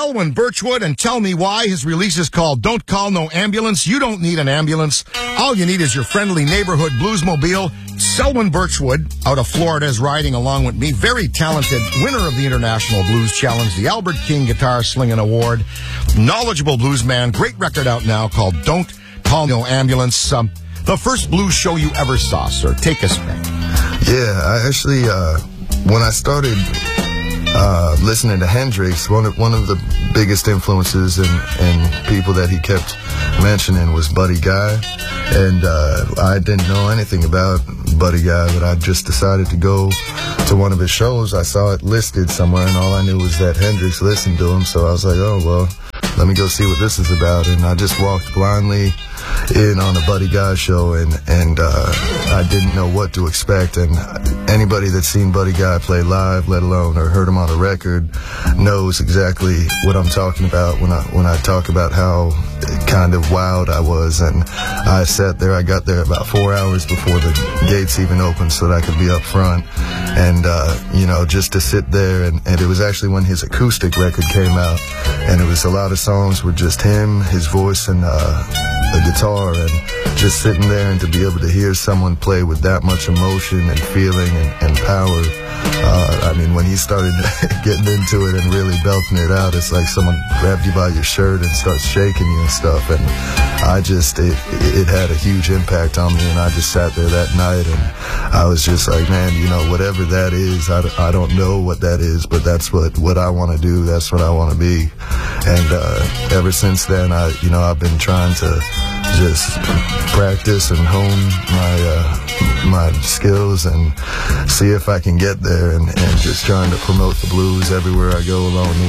Selwyn Birchwood, and Tell Me Why. His release is called Don't Call No Ambulance. You don't need an ambulance. All you need is your friendly neighborhood bluesmobile. Selwyn Birchwood, out of Florida, is riding along with me. Very talented winner of the International Blues Challenge, the Albert King Guitar Slinging Award. Knowledgeable blues man. Great record out now called Don't Call No Ambulance. The first blues show you ever saw, sir. Take us back. Yeah, I actually, when I started listening to Hendrix, one of the biggest influences and people that he kept mentioning was Buddy Guy. And I didn't know anything about Buddy Guy, but I just decided to go to one of his shows. I saw it listed somewhere, and all I knew was that Hendrix listened to him. So I was like, oh, well, let me go see what this is about. And I just walked blindly in on a Buddy Guy show, and I didn't know what to expect. And anybody that's seen Buddy Guy play live, let alone or heard him on a record, knows exactly what I'm talking about when I talk about how kind of wowed I was. And I sat there. I got there about 4 hours before the gates even opened so that I could be up front. And just to sit there, and it was actually when his acoustic record came out, and it was a lot of songs with just him, his voice, and the guitar, and just sitting there and to be able to hear someone play with that much emotion and feeling and power. I mean, when he started getting into it and really belting it out, it's like someone grabbed you by your shirt and starts shaking you and stuff. And it had a huge impact on me, and I just sat there that night, and I was just like, man, whatever that is, I don't know what that is, but that's what I want to do. That's what I want to be. And ever since then, I've been trying to just practice and hone my skills and see if I can get there, and just trying to promote the blues everywhere I go along the